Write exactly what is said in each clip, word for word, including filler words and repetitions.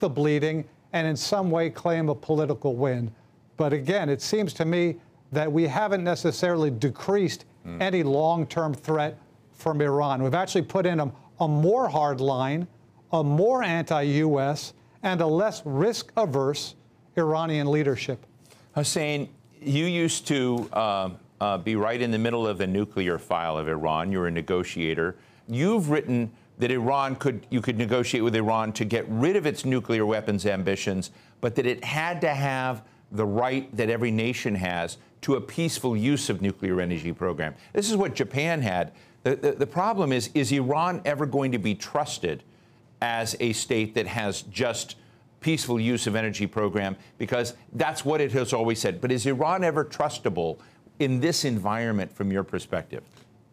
the bleeding and in some way claim a political win. But again, it seems to me that we haven't necessarily decreased mm. any long-term threat from Iran. We've actually put in a, a more hard line, a more anti-U S, and a less risk-averse Iranian leadership. Hussein, you used to uh, uh, be right in the middle of the nuclear file of Iran. You're a negotiator. You've written that Iran could, you could negotiate with Iran to get rid of its nuclear weapons ambitions, but that it had to have the right that every nation has to a peaceful use of nuclear energy program. This is what Japan had. The, the, the problem is, is Iran ever going to be trusted as a state that has just peaceful use of energy program? Because that's what it has always said. But is Iran ever trustable in this environment from your perspective?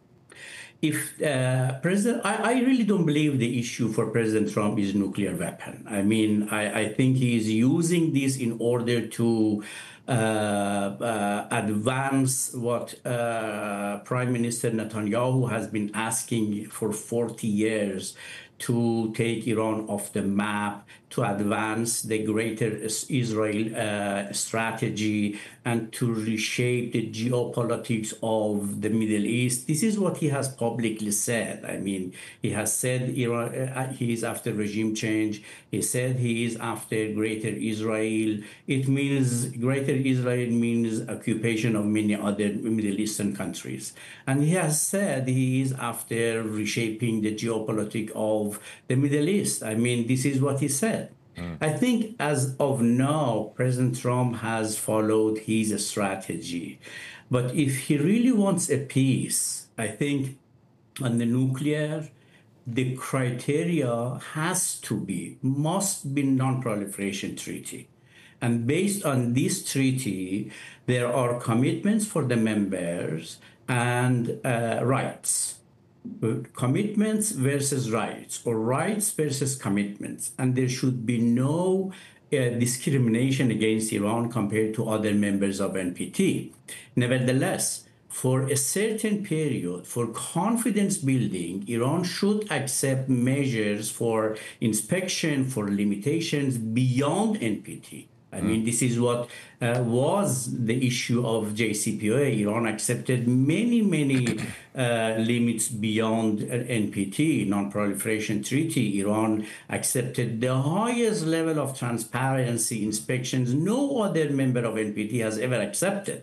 If uh, President, I, I really don't believe the issue for President Trump is nuclear weapon. I mean, I, I think he's using this in order to uh, uh, advance what uh, Prime Minister Netanyahu has been asking for forty years, to take Iran off the map, to advance the greater Israel uh, strategy, and to reshape the geopolitics of the Middle East. This is what he has publicly said. I mean, he has said Iran, uh, he is after regime change. He said he is after greater Israel. It means greater Israel means occupation of many other Middle Eastern countries. And he has said he is after reshaping the geopolitics of the Middle East. I mean, this is what he said. Mm. I think as of now, President Trump has followed his strategy. But if he really wants a peace, I think on the nuclear, the criteria has to be, must be non-proliferation treaty. And based on this treaty, there are commitments for the members and uh, rights. Commitments versus rights, or rights versus commitments. And there should be no uh, discrimination against Iran compared to other members of N P T. Nevertheless, for a certain period, for confidence building, Iran should accept measures for inspection, for limitations beyond N P T. I mean, this is what uh, was the issue of J C P O A. Iran accepted many, many uh, limits beyond N P T, Non-Proliferation Treaty. Iran accepted the highest level of transparency inspections no other member of N P T has ever accepted.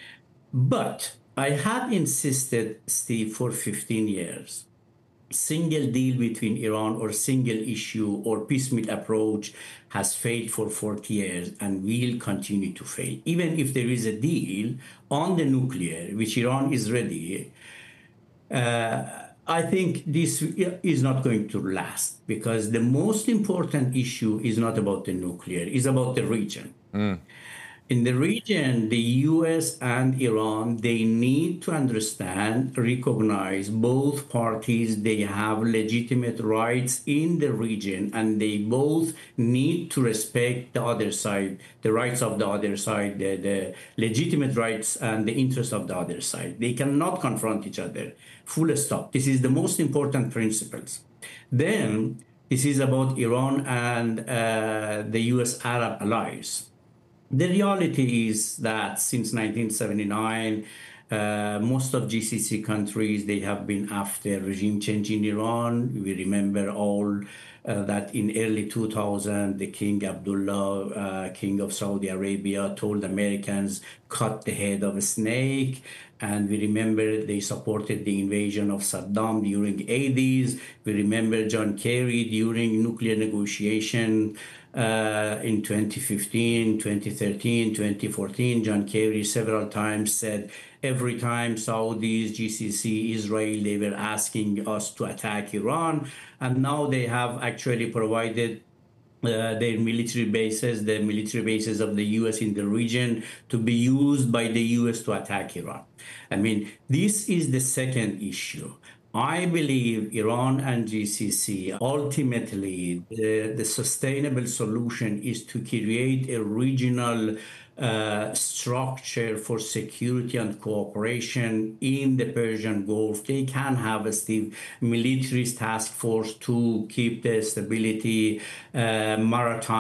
But I have insisted, Steve, for fifteen years, single deal between Iran or single issue or piecemeal approach has failed for forty years and will continue to fail. Even if there is a deal on the nuclear, which Iran is ready, uh, I think this is not going to last, because the most important issue is not about the nuclear, it's about the region. Mm. In the region, the U S and Iran, they need to understand, recognize both parties, they have legitimate rights in the region, and they both need to respect the other side, the rights of the other side, the, the legitimate rights and the interests of the other side. They cannot confront each other. Full stop. This is the most important principles. Then, this is about Iran and uh, the U S Arab allies. The reality is that since nineteen seventy-nine, uh, most of G C C countries, they have been after regime change in Iran. We remember all uh, that in early two thousand, the King Abdullah, uh, King of Saudi Arabia, told Americans, cut the head of a snake. And we remember they supported the invasion of Saddam during eighties. We remember John Kerry during nuclear negotiation uh, in twenty fifteen, twenty thirteen, twenty fourteen. John Kerry several times said, every time Saudis, G C C, Israel, they were asking us to attack Iran. And now they have actually provided Uh, their military bases, the military bases of the U S in the region, to be used by the U S to attack Iran. I mean, this is the second issue. I believe Iran and G C C, ultimately, the, the sustainable solution is to create a regional uh, structure for security and cooperation in the Persian Gulf. They can have a Steve, military task force to keep the stability, uh, maritime